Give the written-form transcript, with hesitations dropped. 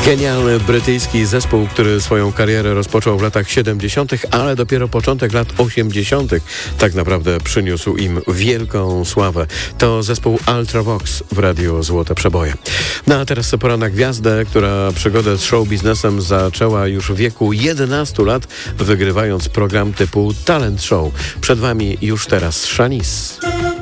Genialny brytyjski zespół, który swoją karierę rozpoczął w latach 70., ale dopiero początek lat 80. tak naprawdę przyniósł im wielką sławę. To zespół Ultravox w Radiu Złote Przeboje. No a teraz pora na gwiazdę, która przygodę z show biznesem zaczęła już w wieku 11 lat, wygrywając program typu Talent Show. Przed Wami już teraz Shanice.